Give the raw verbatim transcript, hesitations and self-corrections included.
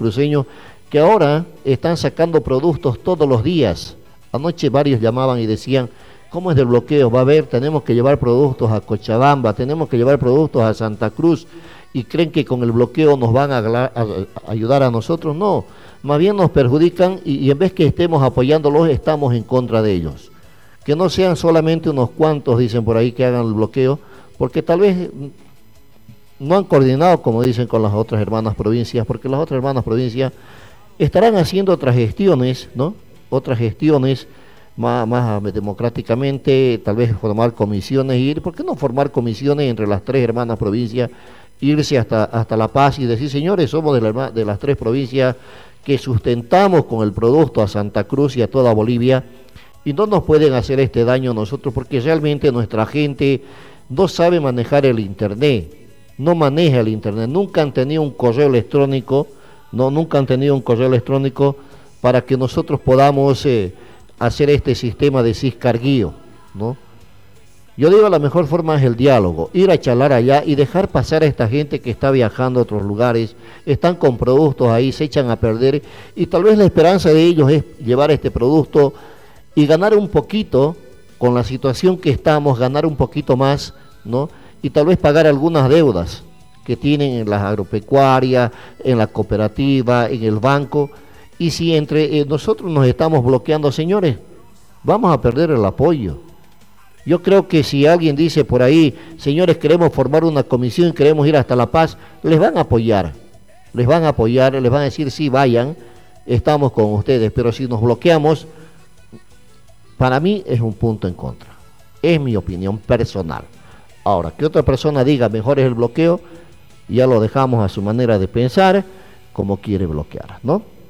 cruceños que ahora están sacando productos todos los días. Anoche varios llamaban y decían, ¿cómo es del bloqueo? Va a haber, tenemos que llevar productos a Cochabamba, tenemos que llevar productos a Santa Cruz, y creen que con el bloqueo nos van a, a, a ayudar a nosotros. No, más bien nos perjudican y, y en vez que estemos apoyándolos, estamos en contra de ellos. Que no sean solamente unos cuantos, dicen por ahí, que hagan el bloqueo, porque tal vez no han coordinado, como dicen, con las otras hermanas provincias, porque las otras hermanas provincias estarán haciendo otras gestiones, ¿no? Otras gestiones más, más democráticamente, tal vez formar comisiones, ir, ¿por qué no formar comisiones entre las tres hermanas provincias, irse hasta, hasta La Paz y decir, señores, somos de, la, de las tres provincias que sustentamos con el producto a Santa Cruz y a toda Bolivia, y no nos pueden hacer este daño a nosotros, porque realmente nuestra gente no sabe manejar el internet, no maneja el internet, nunca han tenido un correo electrónico, no, nunca han tenido un correo electrónico para que nosotros podamos eh, hacer este sistema de ciscarguío, ¿no? Yo digo, la mejor forma es el diálogo, ir a charlar allá y dejar pasar a esta gente que está viajando a otros lugares, están con productos ahí, se echan a perder, y tal vez la esperanza de ellos es llevar este producto y ganar un poquito, con la situación que estamos, ganar un poquito más, ¿no? Y tal vez pagar algunas deudas que tienen en las agropecuarias, en la cooperativa, en el banco. Y si entre eh, nosotros nos estamos bloqueando, señores, vamos a perder el apoyo. Yo creo que si alguien dice por ahí, señores, queremos formar una comisión y queremos ir hasta La Paz, les van a apoyar, les van a apoyar, les van a decir, sí, vayan, estamos con ustedes, pero si nos bloqueamos, para mí es un punto en contra, es mi opinión personal. Ahora, que otra persona diga mejor es el bloqueo, ya lo dejamos a su manera de pensar, como quiere bloquear, ¿no?